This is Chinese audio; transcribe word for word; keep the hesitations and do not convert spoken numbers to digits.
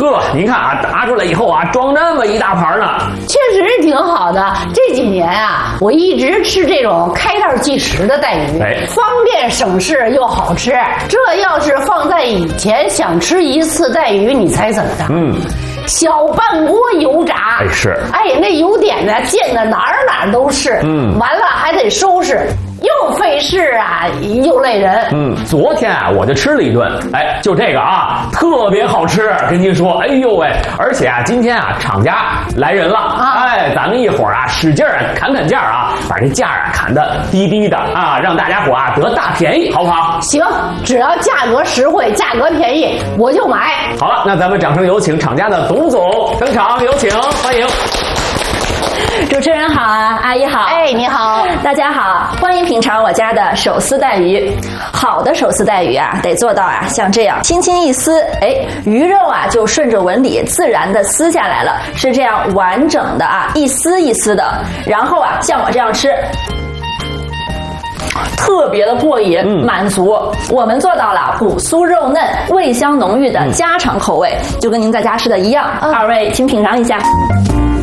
呵，您看啊，拿出来以后啊，装这么一大盘呢， 确实是挺好的。这几年啊，我一直吃这种开袋即食的带鱼， 哎， 方便省事又好吃。这要是放在以前，想吃一次带鱼，你猜怎么着？嗯。小半锅油炸， 哎是， 哎那油点呢溅的哪儿哪儿都是，嗯，完了还得收拾，又费事啊，又累人。 嗯，昨天啊我就吃了一顿，哎，就这个啊，特别好吃，跟您说，哎呦喂，而且啊今天啊厂家来人了，啊、哎，咱们一会儿啊使劲啊砍砍价啊，把这价啊砍得低低的啊，让大家伙啊得大便宜，好不好？ 行，只要价格实惠，价格便宜，我就买。 好了，那咱们掌声有请厂家的董总登场，有请，欢迎。 主持人好啊，阿姨好， 哎，你好， 大家好，欢迎品尝我家的手撕带鱼。好的手撕带鱼啊，得做到啊，像这样轻轻一撕，哎，鱼肉啊就顺着纹理自然的撕下来了，是这样完整的啊，一丝一丝的。然后啊，像我这样吃。特别的过瘾，嗯、满足。我们做到了骨酥肉嫩、味香浓郁的家常口味，嗯、就跟您在家吃的一样。嗯、二位请品尝一下。